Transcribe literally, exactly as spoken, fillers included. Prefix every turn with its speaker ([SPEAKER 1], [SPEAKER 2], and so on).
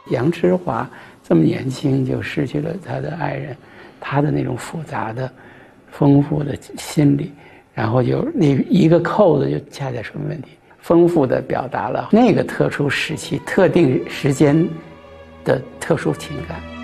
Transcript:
[SPEAKER 1] 杨之华这么年轻就失去了他的爱人，他的那种复杂的、丰富的心理，然后就那一个扣子就恰恰出问题，丰富地表达了那个特殊时期、特定时间的特殊情感。